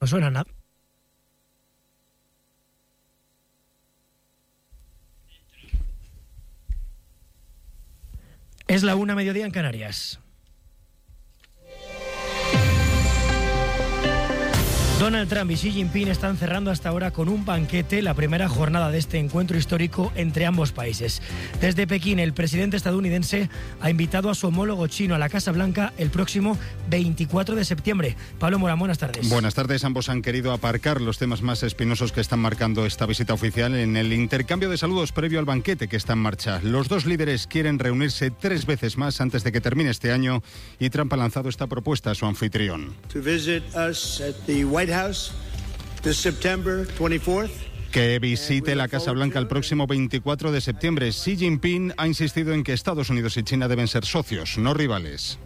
No suena nada. Es la 1:00 mediodía en Canarias. Donald Trump y Xi Jinping están cerrando hasta ahora con un banquete la primera jornada de este encuentro histórico entre ambos países. Desde Pekín, el presidente estadounidense ha invitado a su homólogo chino a la Casa Blanca el próximo 24 de septiembre. Pablo Morán, buenas tardes. Buenas tardes. Ambos han querido aparcar los temas más espinosos que están marcando esta visita oficial en el intercambio de saludos previo al banquete que está en marcha. Los dos líderes quieren reunirse 3 veces más antes de que termine este año y Trump ha lanzado esta propuesta a su anfitrión. House this September 24th. Que visite la Casa Blanca el próximo 24 de septiembre. Xi Jinping ha insistido en que Estados Unidos y China deben ser socios, no rivales.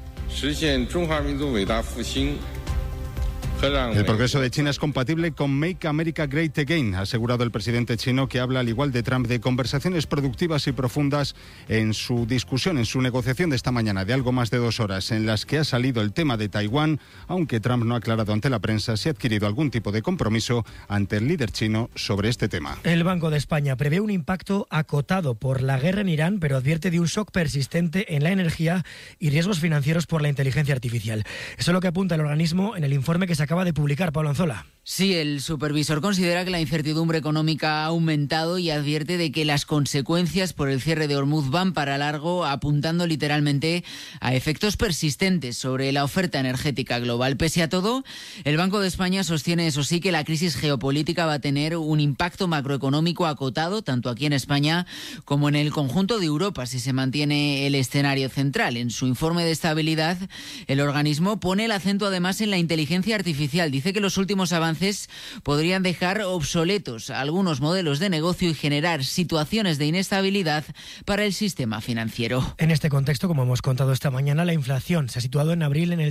El progreso de China es compatible con Make America Great Again, ha asegurado el presidente chino, que habla, al igual de Trump, de conversaciones productivas y profundas en su discusión, en su negociación de esta mañana de algo más de 2 horas, en las que ha salido el tema de Taiwán, aunque Trump no ha aclarado ante la prensa si ha adquirido algún tipo de compromiso ante el líder chino sobre este tema. El Banco de España prevé un impacto acotado por la guerra en Irán, pero advierte de un shock persistente en la energía y riesgos financieros por la inteligencia artificial. Eso es lo que apunta el organismo en el informe que se acaba de publicar. Pablo Anzola. Sí, el supervisor considera que la incertidumbre económica ha aumentado y advierte de que las consecuencias por el cierre de Hormuz van para largo, apuntando literalmente a efectos persistentes sobre la oferta energética global. Pese a todo, el Banco de España sostiene, eso sí, que la crisis geopolítica va a tener un impacto macroeconómico acotado, tanto aquí en España como en el conjunto de Europa, si se mantiene el escenario central. En su informe de estabilidad, el organismo pone el acento además en la inteligencia artificial. Dice que los últimos avances podrían dejar obsoletos algunos modelos de negocio y generar situaciones de inestabilidad para el sistema financiero. En este contexto, como hemos contado esta mañana, la inflación se ha situado en abril en el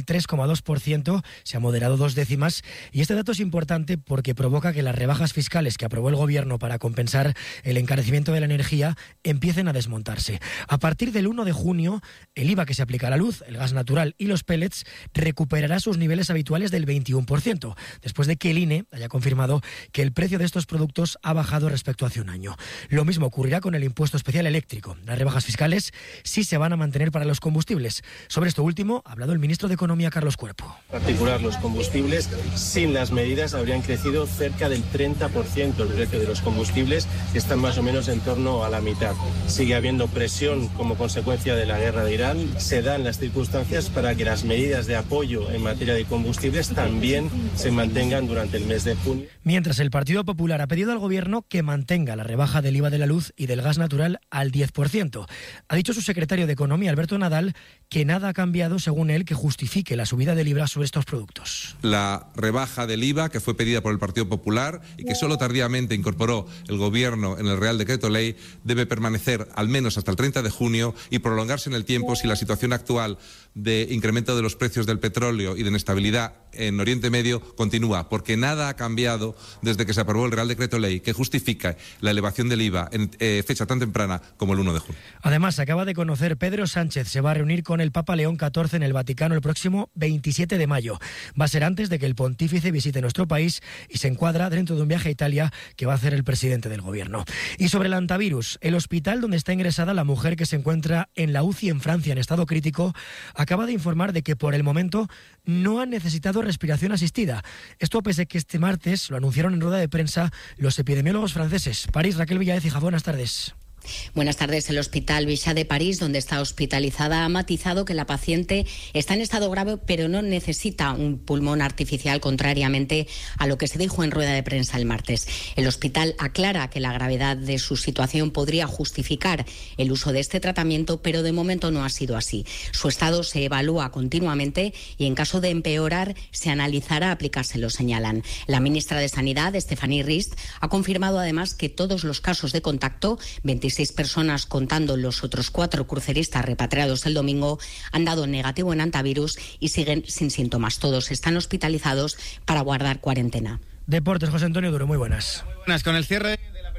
3,2%, se ha moderado 2 décimas, y este dato es importante porque provoca que las rebajas fiscales que aprobó el gobierno para compensar el encarecimiento de la energía empiecen a desmontarse. A partir del 1 de junio, el IVA que se aplica a la luz, el gas natural y los pellets recuperará sus niveles habituales del 21%, después de que el INE haya confirmado que el precio de estos productos ha bajado respecto a hace un año. Lo mismo ocurrirá con el impuesto especial eléctrico. Las rebajas fiscales sí se van a mantener para los combustibles. Sobre esto último ha hablado el ministro de Economía, Carlos Cuerpo. En particular, los combustibles, sin las medidas, habrían crecido cerca del 30% el precio de los combustibles, que están más o menos en torno a la mitad. Sigue habiendo presión como consecuencia de la guerra de Irán. Se dan las circunstancias para que las medidas de apoyo en materia de combustibles también se mantengan durante el mes de junio. Mientras, el Partido Popular ha pedido al gobierno que mantenga la rebaja del IVA de la luz y del gas natural al 10%. Ha dicho su secretario de Economía, Alberto Nadal, que nada ha cambiado, según él, que justifique la subida del IVA sobre estos productos. La rebaja del IVA, que fue pedida por el Partido Popular y que solo tardíamente incorporó el gobierno en el Real Decreto Ley, debe permanecer al menos hasta el 30 de junio y prolongarse en el tiempo si la situación actual de incremento de los precios del petróleo y de inestabilidad en Oriente Medio continúa, porque nada ha cambiado desde que se aprobó el Real Decreto Ley que justifica la elevación del IVA en fecha tan temprana como el 1 de junio. Además, se acaba de conocer, Pedro Sánchez se va a reunir con el Papa León XIV en el Vaticano el próximo 27 de mayo. Va a ser antes de que el pontífice visite nuestro país y se encuadra dentro de un viaje a Italia que va a hacer el presidente del gobierno. Y sobre el antivirus, el hospital donde está ingresada la mujer que se encuentra en la UCI en Francia en estado crítico acaba de informar de que por el momento no han necesitado respiración asistida. Esto pese a que este martes lo anunciaron en rueda de prensa los epidemiólogos franceses. París, Raquel Villaécija, buenas tardes. Buenas tardes. El Hospital Bichat de París, donde está hospitalizada, ha matizado que la paciente está en estado grave, pero no necesita un pulmón artificial, contrariamente a lo que se dijo en rueda de prensa el martes. El hospital aclara que la gravedad de su situación podría justificar el uso de este tratamiento, pero de momento no ha sido así. Su estado se evalúa continuamente y en caso de empeorar se analizará aplicárselo, señalan. La ministra de Sanidad, Stéphanie Rist, ha confirmado además que todos los casos de contacto, 26 personas contando los otros 4 cruceristas repatriados el domingo, han dado negativo en antivirus y siguen sin síntomas. Todos están hospitalizados para guardar cuarentena. Deportes, José Antonio Duro, muy buenas. Muy buenas. Con el cierre de la penúltima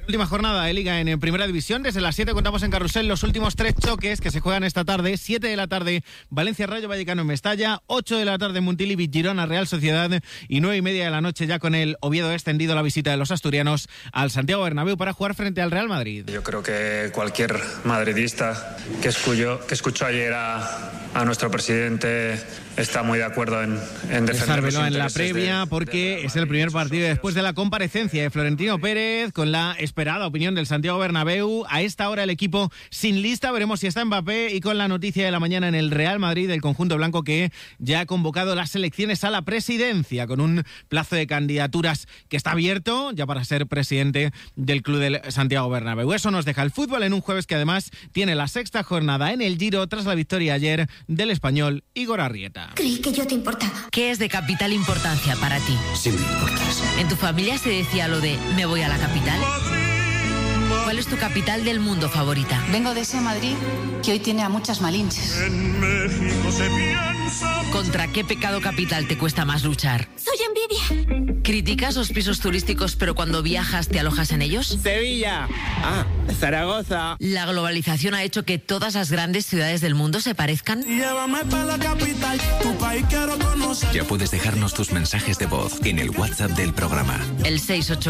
Última jornada de Liga en Primera División. Desde las 7 contamos en Carrusel los últimos 3 choques que se juegan esta tarde. 7 de la tarde, Valencia Rayo Vallecano en Mestalla. 8 de la tarde, Montilivi Girona Real Sociedad. Y 9:30 de la noche ya con el Oviedo extendido la visita de los asturianos al Santiago Bernabéu para jugar frente al Real Madrid. Yo creo que cualquier madridista que escuchó ayer a nuestro presidente está muy de acuerdo en defender los intereses en la previa porque es el primer partido después de la comparecencia de Florentino Pérez con la esperada opinión del Santiago Bernabéu. A esta hora el equipo sin lista, veremos si está Mbappé, y con la noticia de la mañana en el Real Madrid del conjunto blanco que ya ha convocado las elecciones a la presidencia con un plazo de candidaturas que está abierto ya para ser presidente del club del Santiago Bernabéu. Eso nos deja el fútbol en un jueves que además tiene la 6ª jornada en el Giro tras la victoria ayer del español Igor Arrieta. Creí que yo te importaba. ¿Qué es de capital importancia para ti? Sí me importas. ¿En tu familia se decía lo de me voy a la capital? ¿Cuál es tu capital del mundo favorita? Vengo de ese Madrid que hoy tiene a muchas malinches. En México se piensa... ¿Contra qué pecado capital te cuesta más luchar? Soy envidia. ¿Criticas los pisos turísticos pero cuando viajas te alojas en ellos? Sevilla. Zaragoza. ¿La globalización ha hecho que todas las grandes ciudades del mundo se parezcan? Llévame para la capital, tu país quiero conocer. Ya puedes dejarnos tus mensajes de voz en el WhatsApp del programa. El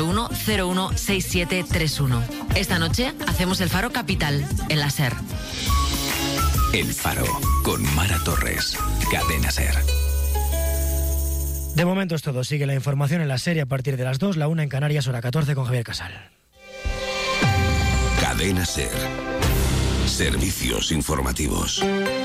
681-016731. Esta noche hacemos el Faro Capital en la SER. El Faro, con Mara Torres. Cadena SER. De momento es todo. Sigue la información en la serie a partir de las 2, la 1 en Canarias, hora 14 con Javier Casal. Cadena SER. Servicios informativos.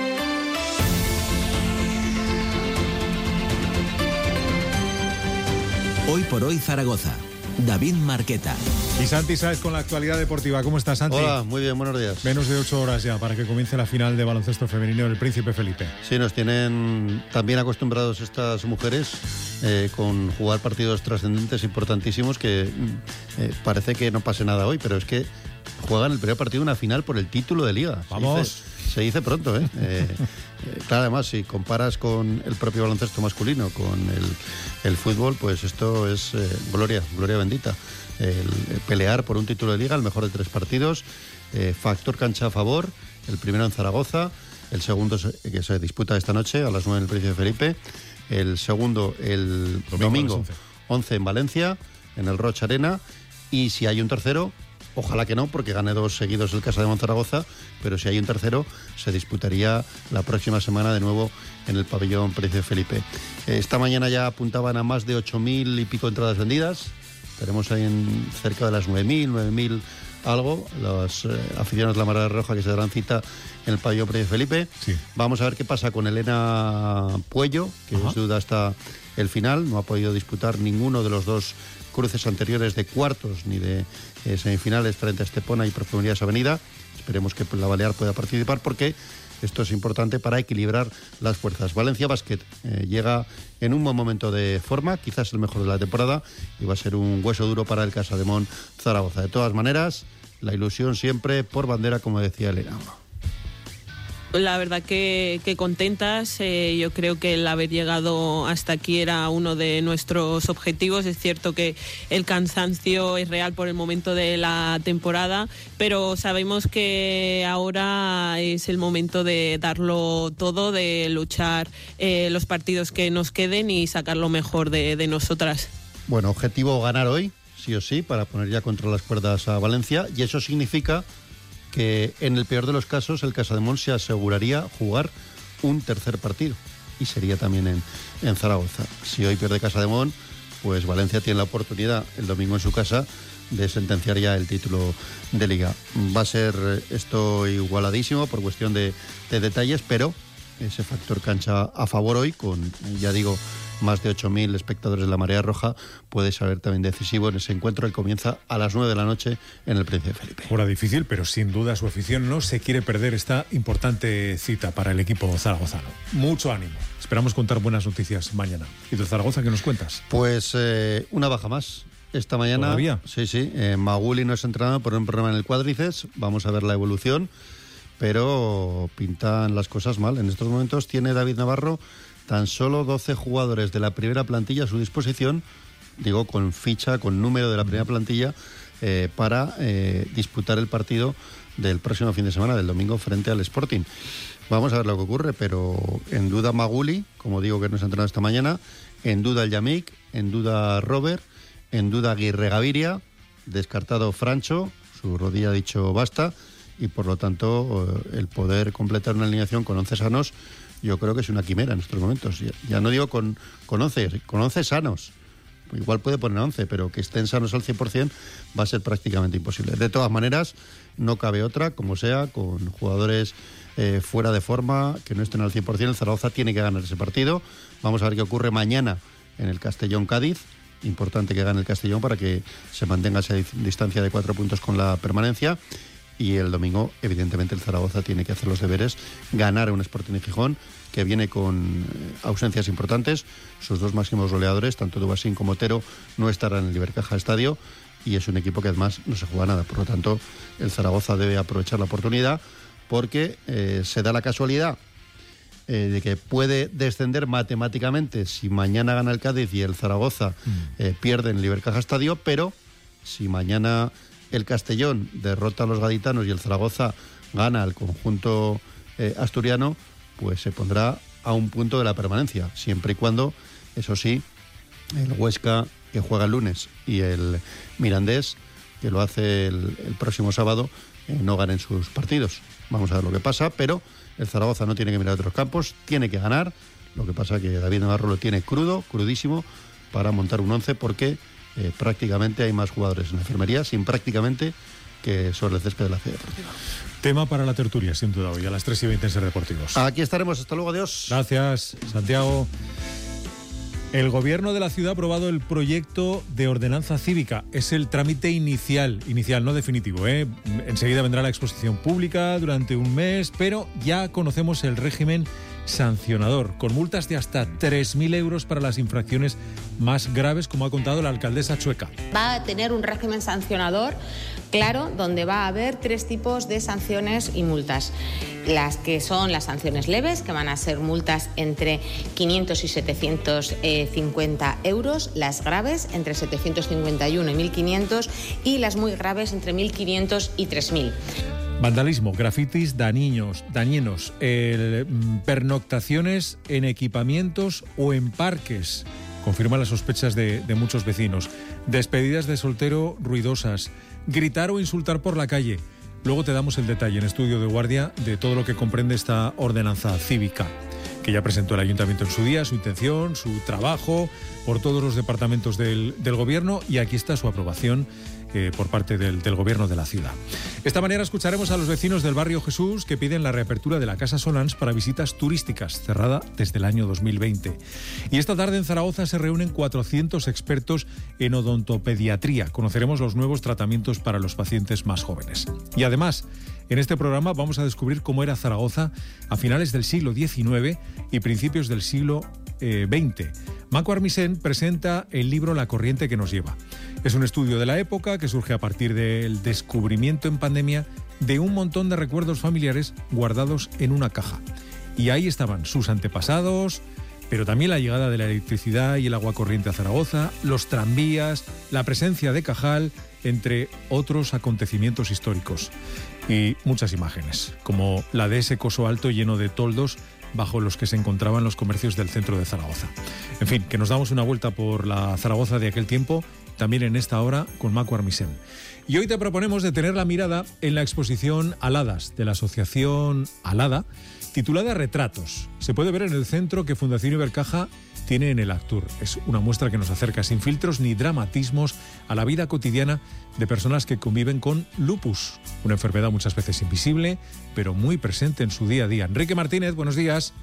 Hoy por hoy Zaragoza. David Marqueta. Y Santi Sáez con la actualidad deportiva. ¿Cómo estás, Santi? Hola, muy bien, buenos días. Menos de 8 horas ya para que comience la final de baloncesto femenino del Príncipe Felipe. Sí, nos tienen también acostumbrados estas mujeres con jugar partidos trascendentes importantísimos que parece que no pase nada hoy, pero es que juegan el primer partido de una final por el título de Liga. ¡Vamos! Se dice pronto, ¿eh? Claro, además, si comparas con el propio baloncesto masculino, con el fútbol, pues esto es gloria bendita. El pelear por un título de Liga, el mejor de 3 partidos, factor cancha a favor, el primero en Zaragoza, el segundo que se disputa esta noche a las 9 en el Príncipe Felipe, el segundo el domingo 11 en Valencia, en el Roch Arena, y si hay un tercero, ojalá que no, porque gane 2 seguidos el Casademón Zaragoza, pero si hay un tercero, se disputaría la próxima semana de nuevo en el pabellón Príncipe Felipe. Esta mañana ya apuntaban a más de 8.000 y pico entradas vendidas. Tenemos ahí cerca de las 9.000 algo, los aficionados de la Marea Roja que se darán cita en el pabellón Príncipe Felipe. Sí. Vamos a ver qué pasa con Elena Puello, que es duda hasta el final. No ha podido disputar ninguno de los 2 cruces anteriores de cuartos ni de semifinales frente a Estepona y Perfumerías Avenida. Esperemos que la Balear pueda participar porque esto es importante para equilibrar las fuerzas. Valencia Basket llega en un buen momento de forma, quizás el mejor de la temporada, y va a ser un hueso duro para el Casademón Zaragoza. De todas maneras, la ilusión siempre por bandera, como decía Elena. La verdad que contentas. Yo creo que el haber llegado hasta aquí era uno de nuestros objetivos. Es cierto que el cansancio es real por el momento de la temporada, pero sabemos que ahora es el momento de darlo todo, de luchar los partidos que nos queden y sacar lo mejor de nosotras. Bueno, objetivo ganar hoy, sí o sí, para poner ya contra las cuerdas a Valencia, y eso significa que en el peor de los casos el Casademón se aseguraría jugar un tercer partido y sería también en Zaragoza. Si hoy pierde Casademón, pues Valencia tiene la oportunidad el domingo en su casa de sentenciar ya el título de Liga. Va a ser esto igualadísimo por cuestión de detalles, pero ese factor cancha a favor hoy, con, ya digo, más de 8.000 espectadores de la Marea Roja, puede ser también decisivo en ese encuentro que comienza a las 9 de la noche en el Príncipe Felipe. Hora difícil, pero sin duda su afición no se quiere perder esta importante cita para el equipo zaragozano. Mucho ánimo. Esperamos contar buenas noticias mañana. ¿Y de Zaragoza qué nos cuentas? Pues una baja más. Esta mañana... ¿Todavía? Sí. Maguli no es entrenado por un problema en el cuádriceps. Vamos a ver la evolución, pero pintan las cosas mal. En estos momentos tiene David Navarro tan solo 12 jugadores de la primera plantilla a su disposición, digo con ficha, con número de la primera plantilla, para disputar el partido del próximo fin de semana, del domingo, frente al Sporting. Vamos a ver lo que ocurre, pero en duda Maguli, como digo que no se ha entrenado esta mañana, en duda el Yamik, en duda Robert, en duda Aguirre Gaviria, descartado Francho, su rodilla ha dicho basta, y por lo tanto el poder completar una alineación con 11 sanos yo creo que es una quimera en estos momentos. Ya no digo con 11 sanos. Igual puede poner 11, pero que estén sanos al 100% va a ser prácticamente imposible. De todas maneras, no cabe otra, como sea, con jugadores fuera de forma, que no estén al 100%, el Zaragoza tiene que ganar ese partido. Vamos a ver qué ocurre mañana en el Castellón-Cádiz. Importante que gane el Castellón para que se mantenga esa distancia de 4 puntos con la permanencia. Y el domingo, evidentemente, el Zaragoza tiene que hacer los deberes, ganar a un Sporting de Gijón, que viene con ausencias importantes. Sus 2 máximos goleadores, tanto Dubasín como Otero, no estarán en el Ibercaja Estadio, y es un equipo que además no se juega nada. Por lo tanto, el Zaragoza debe aprovechar la oportunidad, porque se da la casualidad de que puede descender matemáticamente si mañana gana el Cádiz y el Zaragoza pierde en el Ibercaja Estadio, pero si mañana el Castellón derrota a los gaditanos y el Zaragoza gana al conjunto asturiano, pues se pondrá a un punto de la permanencia, siempre y cuando, eso sí, el Huesca, que juega el lunes, y el Mirandés, que lo hace el próximo sábado, no ganen sus partidos. Vamos a ver lo que pasa, pero el Zaragoza no tiene que mirar otros campos, tiene que ganar. Lo que pasa es que David Navarro lo tiene crudísimo, para montar un 11, porque prácticamente hay más jugadores en la enfermería, sin prácticamente, que sobre el césped de la Ciudad Deportiva. Tema para la tertulia, sin duda, hoy a las 3:20 en Ser Deportivos. Aquí estaremos, hasta luego, adiós. Gracias, Santiago. El Gobierno de la ciudad ha aprobado el proyecto de ordenanza cívica. Es el trámite inicial, no definitivo, ¿eh? Enseguida vendrá la exposición pública durante un mes, pero ya conocemos el régimen sancionador, con multas de hasta 3.000 euros para las infracciones más graves, como ha contado la alcaldesa Chueca. Va a tener un régimen sancionador claro, donde va a haber 3 tipos de sanciones y multas. Las que son las sanciones leves, que van a ser multas entre 500 y 750 euros, las graves entre 751 y 1.500, y las muy graves entre 1.500 y 3.000. Vandalismo, grafitis dañinos, pernoctaciones en equipamientos o en parques, confirman las sospechas de muchos vecinos, despedidas de soltero ruidosas, gritar o insultar por la calle. Luego te damos el detalle en Estudio de Guardia de todo lo que comprende esta ordenanza cívica, que ya presentó el Ayuntamiento en su día, su intención, su trabajo por todos los departamentos del Gobierno, y aquí está su aprobación por parte del Gobierno de la ciudad. Esta mañana escucharemos a los vecinos del barrio Jesús, que piden la reapertura de la Casa Solans para visitas turísticas, cerrada desde el año 2020. Y esta tarde en Zaragoza se reúnen 400 expertos en odontopediatría. Conoceremos los nuevos tratamientos para los pacientes más jóvenes. Y además, en este programa vamos a descubrir cómo era Zaragoza a finales del siglo XIX y principios del siglo XX. Maco Armisen presenta el libro La corriente que nos lleva. Es un estudio de la época que surge a partir del descubrimiento en pandemia de un montón de recuerdos familiares guardados en una caja. Y ahí estaban sus antepasados, pero también la llegada de la electricidad y el agua corriente a Zaragoza, los tranvías, la presencia de Cajal, entre otros acontecimientos históricos. Y muchas imágenes, como la de ese coso alto lleno de toldos bajo los que se encontraban los comercios del centro de Zaragoza. En fin, que nos damos una vuelta por la Zaragoza de aquel tiempo, también en esta hora con Maco Armisen. Y hoy te proponemos detener la mirada en la exposición Aladas de la asociación Alada, titulada Retratos. Se puede ver en el centro que Fundación Ibercaja tiene en el Actur. Es una muestra que nos acerca sin filtros ni dramatismos a la vida cotidiana de personas que conviven con lupus, una enfermedad muchas veces invisible, pero muy presente en su día a día. Enrique Martínez, buenos días.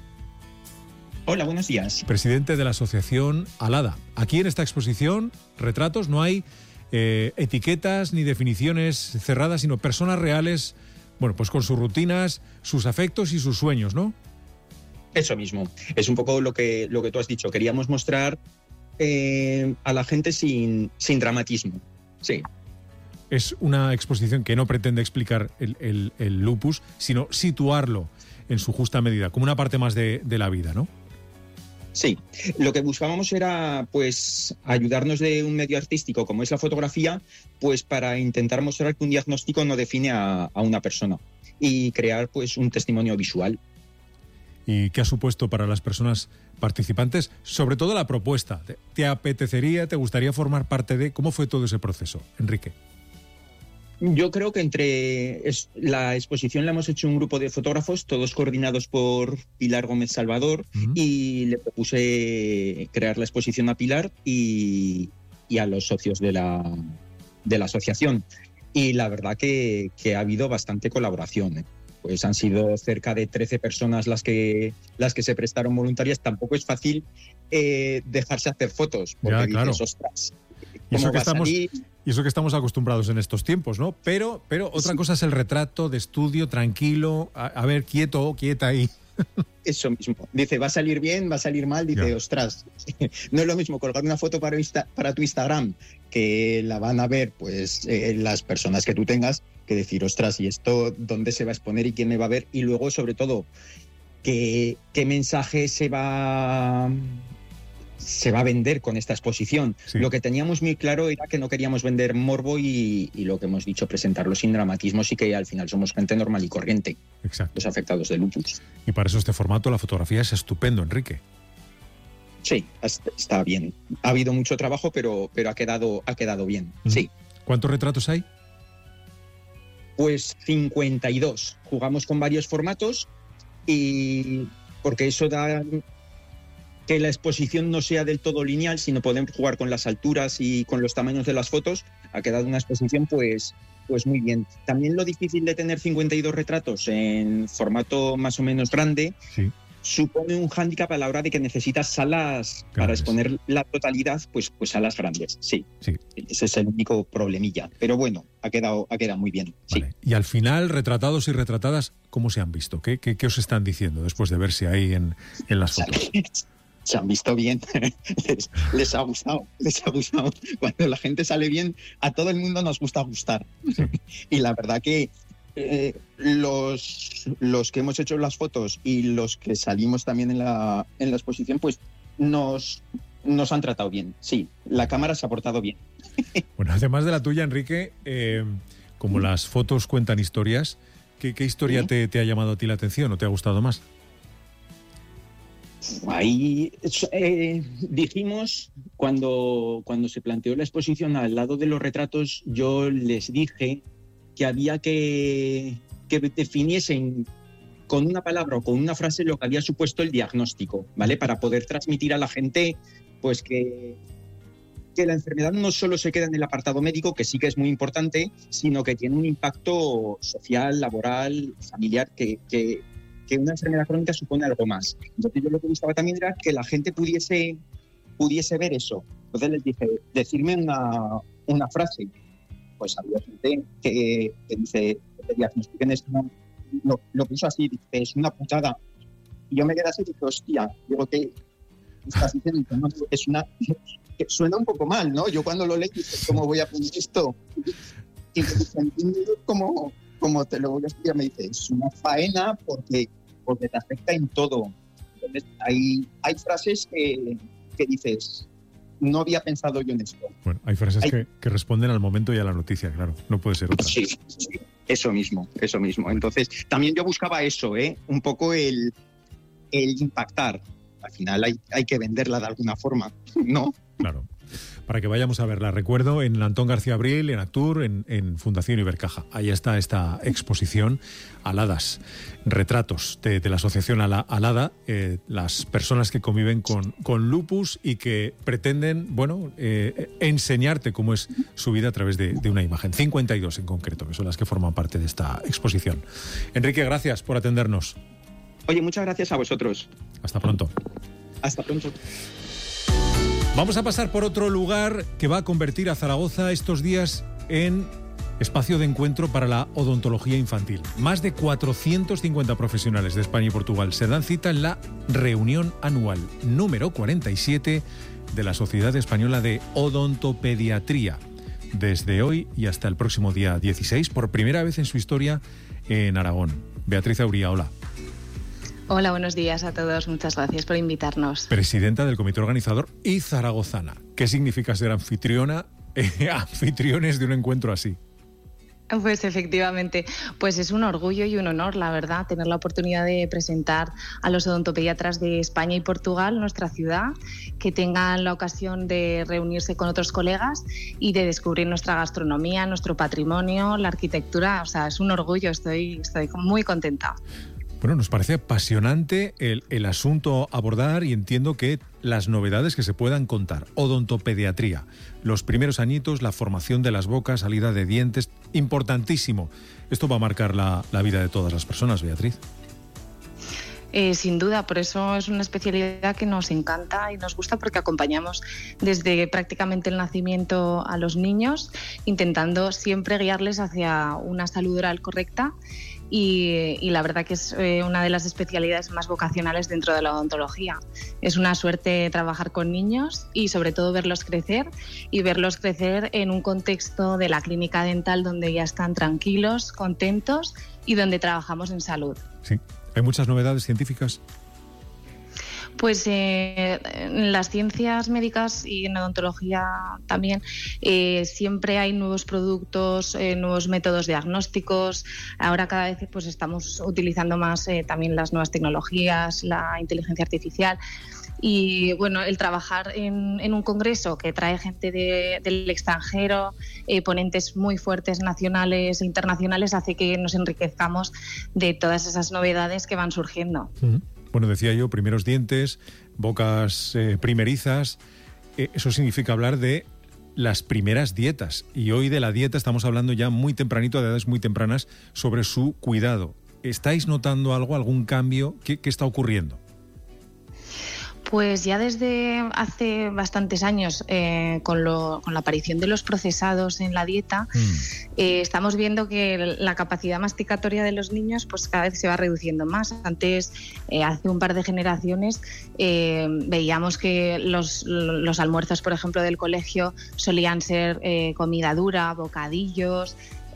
Hola, buenos días. Presidente de la asociación Alada. Aquí en esta exposición, Retratos, no hay etiquetas ni definiciones cerradas, sino personas reales, bueno, pues con sus rutinas, sus afectos y sus sueños, ¿no? Eso mismo. Es un poco lo que tú has dicho. Queríamos mostrar a la gente sin dramatismo. Sí. Es una exposición que no pretende explicar el lupus, sino situarlo en su justa medida, como una parte más de la vida, ¿no? Sí, lo que buscábamos era pues ayudarnos de un medio artístico como es la fotografía, pues para intentar mostrar que un diagnóstico no define a una persona y crear pues un testimonio visual. ¿Y qué ha supuesto para las personas participantes? Sobre todo la propuesta. ¿Te apetecería, te gustaría formar parte de? ¿Cómo fue todo ese proceso, Enrique? Yo creo que la exposición la hemos hecho un grupo de fotógrafos, todos coordinados por Pilar Gómez Salvador, y le propuse crear la exposición a Pilar y a los socios de la asociación. Y la verdad que ha habido bastante colaboración, ¿eh? Pues han sido cerca de 13 personas las que se prestaron voluntarias. Tampoco es fácil dejarse hacer fotos, porque ya, claro. dices, ostras, y eso que estamos acostumbrados en estos tiempos, ¿no? Pero otra cosa es el retrato de estudio, tranquilo, a ver, quieto, quieta ahí. Eso mismo. Dice, va a salir bien, va a salir mal. Dice, ya. Ostras, no es lo mismo colgar una foto para tu Instagram, que la van a ver pues las personas que tú tengas, que decir, ostras, ¿y esto dónde se va a exponer y quién me va a ver? Y luego, sobre todo, qué mensaje se va a vender con esta exposición. Sí. Lo que teníamos muy claro era que no queríamos vender morbo y lo que hemos dicho, presentarlo sin dramatismos y que al final somos gente normal y corriente. Exacto. Los afectados de lupus. Y para eso este formato, la fotografía es estupendo, Enrique. Sí, está bien. Ha habido mucho trabajo, pero ha quedado bien. Sí. ¿Cuántos retratos hay? Pues 52. Jugamos con varios formatos y porque eso da que la exposición no sea del todo lineal, sino podemos jugar con las alturas y con los tamaños de las fotos. Ha quedado una exposición pues muy bien. También lo difícil de tener 52 retratos en formato más o menos grande, sí, supone un hándicap a la hora de que necesitas salas para exponer la totalidad, pues salas grandes. Sí. Ese es el único problemilla. Pero bueno, ha quedado muy bien. Vale. Sí. Y al final, retratados y retratadas, ¿cómo se han visto? ¿Qué os están diciendo después de verse ahí en las fotos? Se han visto bien, les ha gustado. Cuando la gente sale bien, a todo el mundo nos gusta gustar. Sí. Y la verdad que los que hemos hecho las fotos y los que salimos también en la exposición, pues nos han tratado bien. Sí, la cámara se ha portado bien. Bueno, además de la tuya, Enrique, como las fotos cuentan historias, ¿qué historia te ha llamado a ti la atención o te ha gustado más? Ahí dijimos, cuando se planteó la exposición al lado de los retratos, yo les dije que había que definiesen con una palabra o con una frase lo que había supuesto el diagnóstico, ¿vale? Para poder transmitir a la gente pues que la enfermedad no solo se queda en el apartado médico, que sí que es muy importante, sino que tiene un impacto social, laboral, familiar, que una enfermedad crónica supone algo más. Entonces yo lo que buscaba también era que la gente pudiese ver eso. Entonces les dije, decirme una frase. Pues había gente que dice, que te diagnostiquen esto, lo puso así, dice, es una putada. Y yo me quedé así y dije, hostia, digo, ¿qué estás diciendo? No, es una... que suena un poco mal, ¿no? Yo cuando lo leí dije, ¿cómo voy a poner esto? Y me dice, ¿cómo te lo voy a explicar? Me dice, es una faena porque te afecta en todo. Entonces, hay frases que dices, no había pensado yo en esto. Bueno, hay frases que responden al momento y a la noticia, claro, no puede ser otra. Sí, eso mismo. Entonces, también yo buscaba eso, un poco el impactar. Al final hay que venderla de alguna forma, ¿no? Claro. Para que vayamos a verla. Recuerdo en Antón García Abril, en Actur, en Fundación Ibercaja. Ahí está esta exposición, Aladas, retratos de la asociación Alada, las personas que conviven con lupus y que pretenden, enseñarte cómo es su vida a través de una imagen. 52 en concreto, que son las que forman parte de esta exposición. Enrique, gracias por atendernos. Oye, muchas gracias a vosotros. Hasta pronto. Hasta pronto. Vamos a pasar por otro lugar que va a convertir a Zaragoza estos días en espacio de encuentro para la odontología infantil. Más de 450 profesionales de España y Portugal se dan cita en la reunión anual número 47 de la Sociedad Española de Odontopediatría. Desde hoy y hasta el próximo día 16, por primera vez en su historia en Aragón. Beatriz Auría, hola. Hola, buenos días a todos. Muchas gracias por invitarnos. Presidenta del comité organizador y zaragozana. ¿Qué significa ser anfitriones de un encuentro así? Pues efectivamente, pues es un orgullo y un honor, la verdad, tener la oportunidad de presentar a los odontopediatras de España y Portugal, nuestra ciudad, que tengan la ocasión de reunirse con otros colegas y de descubrir nuestra gastronomía, nuestro patrimonio, la arquitectura. O sea, es un orgullo, estoy muy contenta. Bueno, nos parece apasionante el asunto a abordar y entiendo que las novedades que se puedan contar. Odontopediatría, los primeros añitos, la formación de las bocas, salida de dientes, importantísimo. Esto va a marcar la vida de todas las personas, Beatriz. Sin duda, por eso es una especialidad que nos encanta y nos gusta, porque acompañamos desde prácticamente el nacimiento a los niños, intentando siempre guiarles hacia una salud oral correcta. Y la verdad que es una de las especialidades más vocacionales dentro de la odontología. Es una suerte trabajar con niños y sobre todo verlos crecer en un contexto de la clínica dental donde ya están tranquilos, contentos y donde trabajamos en salud. Sí. ¿Hay muchas novedades científicas? Pues en las ciencias médicas y en odontología también siempre hay nuevos productos, nuevos métodos diagnósticos. Ahora cada vez pues estamos utilizando más también las nuevas tecnologías, la inteligencia artificial. Y bueno, el trabajar en un congreso que trae gente del extranjero, ponentes muy fuertes nacionales e internacionales, hace que nos enriquezcamos de todas esas novedades que van surgiendo. Bueno, decía yo, primeros dientes, bocas primerizas, eso significa hablar de las primeras dietas. Y hoy de la dieta estamos hablando ya muy tempranito, de edades muy tempranas, sobre su cuidado. ¿Estáis notando algo, algún cambio? ¿Qué está ocurriendo? Pues ya desde hace bastantes años, con la aparición de los procesados en la dieta, estamos viendo que la capacidad masticatoria de los niños pues cada vez se va reduciendo más. Antes, hace un par de generaciones, veíamos que los almuerzos, por ejemplo, del colegio solían ser comida dura, bocadillos,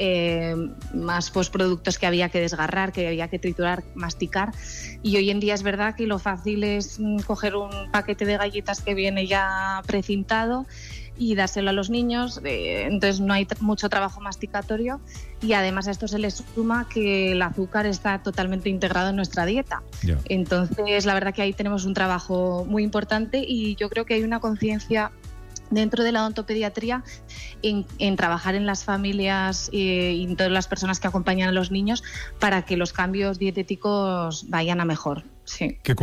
más productos que había que desgarrar, que había que triturar, masticar. Y hoy en día es verdad que lo fácil es coger un paquete de galletas que viene ya precintado y dárselo a los niños, entonces no hay mucho trabajo masticatorio, y además a esto se le suma que el azúcar está totalmente integrado en nuestra dieta. Yeah. Entonces la verdad que ahí tenemos un trabajo muy importante, y yo creo que hay una conciencia dentro de la odontopediatría en trabajar en las familias y en todas las personas que acompañan a los niños para que los cambios dietéticos vayan a mejor. Sí. ¿Qué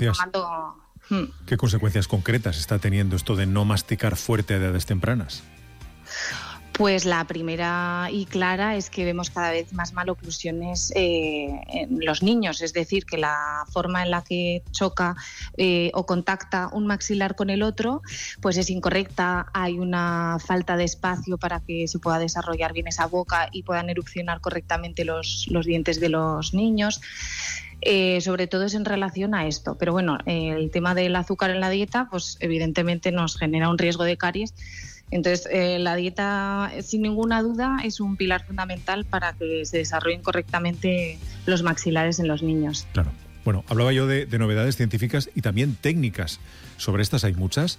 consecuencias concretas está teniendo esto de no masticar fuerte a edades tempranas? Pues la primera y clara es que vemos cada vez más maloclusiones en los niños, es decir, que la forma en la que choca o contacta un maxilar con el otro pues es incorrecta. Hay una falta de espacio para que se pueda desarrollar bien esa boca y puedan erupcionar correctamente los dientes de los niños. Sobre todo es en relación a esto, pero bueno, el tema del azúcar en la dieta pues evidentemente nos genera un riesgo de caries. Entonces, la dieta, sin ninguna duda, es un pilar fundamental para que se desarrollen correctamente los maxilares en los niños. Claro. Bueno, hablaba yo de novedades científicas y también técnicas. ¿Sobre estas hay muchas?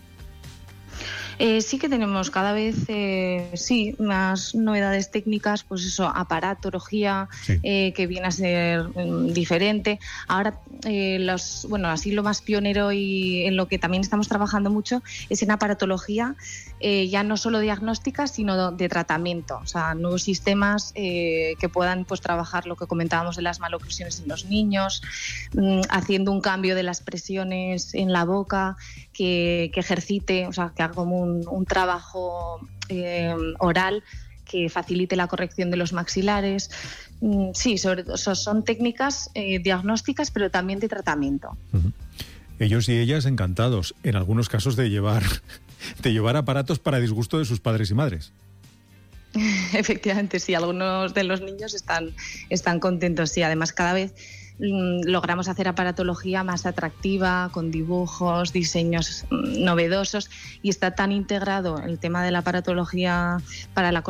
Sí que tenemos cada vez más novedades técnicas, pues eso, aparatología, sí. Que viene a ser diferente. Ahora, así lo más pionero y en lo que también estamos trabajando mucho es en aparatología, ya no solo diagnóstica, sino de tratamiento. O sea, nuevos sistemas que puedan pues trabajar lo que comentábamos de las maloclusiones en los niños, haciendo un cambio de las presiones en la boca, que ejercite, o sea, que haga como un trabajo oral que facilite la corrección de los maxilares. Sí, sobre todo son técnicas diagnósticas, pero también de tratamiento. Uh-huh. Ellos y ellas encantados, en algunos casos, de llevar aparatos para disgusto de sus padres y madres. Efectivamente, sí, algunos de los niños están contentos, sí. Además, cada vez logramos hacer aparatología más atractiva, con dibujos, diseños novedosos, y está tan integrado el tema de la aparatología para la